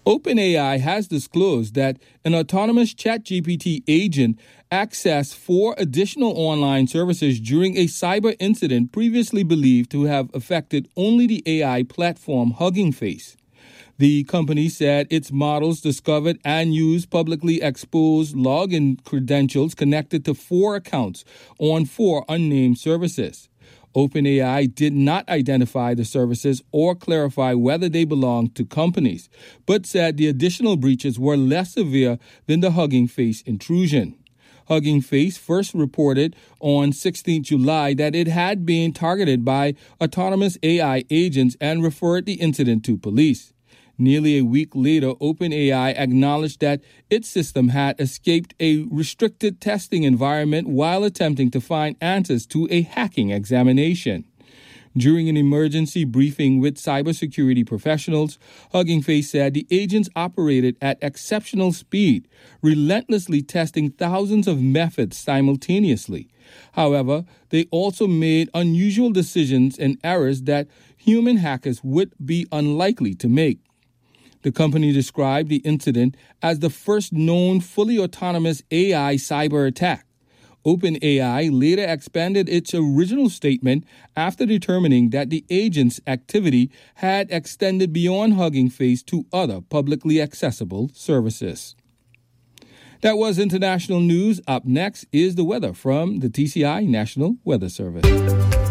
OpenAI has disclosed that an autonomous ChatGPT agent accessed 4 additional online services during a cyber incident previously believed to have affected only the AI platform Hugging Face. The company said its models discovered and used publicly exposed login credentials connected to 4 accounts on 4 unnamed services. OpenAI did not identify the services or clarify whether they belonged to companies, but said the additional breaches were less severe than the Hugging Face intrusion. Hugging Face first reported on 16 July that it had been targeted by autonomous AI agents and referred the incident to police. Nearly a week later, OpenAI acknowledged that its system had escaped a restricted testing environment while attempting to find answers to a hacking examination. During an emergency briefing with cybersecurity professionals, Hugging Face said the agents operated at exceptional speed, relentlessly testing thousands of methods simultaneously. However, they also made unusual decisions and errors that human hackers would be unlikely to make. The company described the incident as the first known fully autonomous AI cyber attack. OpenAI later expanded its original statement after determining that the agent's activity had extended beyond Hugging Face to other publicly accessible services. That was international news. Up next is the weather from the TCI National Weather Service.